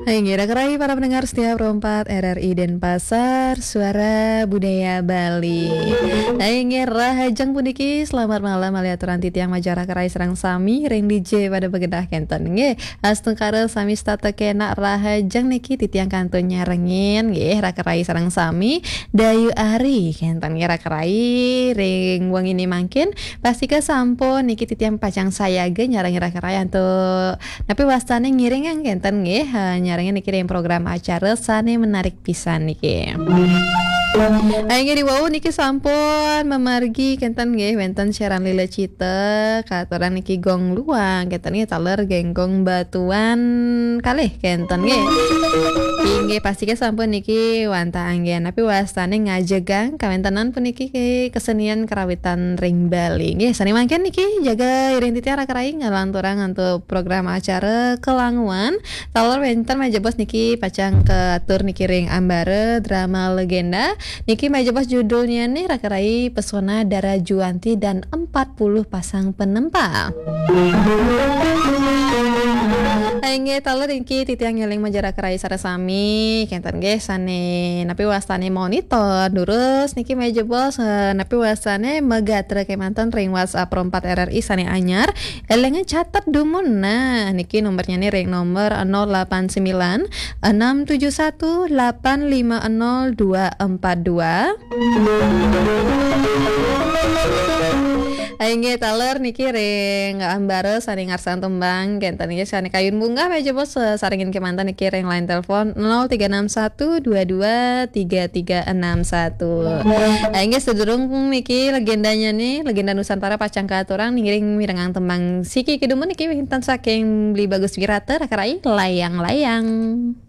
Hai, kira-kira para pendengar setiap Rompat RRI Denpasar, Suara Budaya Bali. Hai, rahajang puniki, selamat malam aliaturan titiang majarah kerai serang sami, ring DJ pada begedah kenten. Nge, astung kare sami stata kena rahajang niki titiang kantonnya rengin, nge, rakerai serang sami, dayu ari, kenten rakerai, ring wang ini mangkin, pasti ke sampun niki titiang pacang sayage nyarang rakerai untuk tapi wastane ngiring yang kenten nggih nyarengin niki yang program acara sane menarik pisan niki. Ayo di wow niki sampun memargi kenten nggih wenten siaran lila cita katuran niki gong luang kenten nggih taler genggong batuan kalih kenten nggih. Inggih pasti ke sampun niki wanta anggen tapi wastane ngajegang kawentenan pun niki kesenian kerawitan ring Bali. Nggih sani mangken niki jaga iring titiara kerai ngalanturang untuk program acara kelanguan taler wenten meja bos niki pacang ke tur niki ring ambare drama legenda niki meja bos judulnya nih rakerai pesona Dara Juanti dan 40 pasang penempa. Aingge taler niki titiang nyeling majarah kerai sarasami kenten nggih sane napi wastane monitor lurus niki meja bos napi wastane megatre kemanten ring WhatsApp Rompat RRI sane anyar elengan catat dumun nah niki nomornya nih ring nomor 089 671 850 242. Aingge taler niki ring ambare saring ngarsan tembang kenten niki sane kayun bunga meja bos saringin kemantan niki ring line telepon 0361223361. Aingge sedurung niki legendanya nih legenda Nusantara pacang katurang ngiring mirengang tembang siki kidumun niki winten saking beli bagus wirata rakarai layang-layang.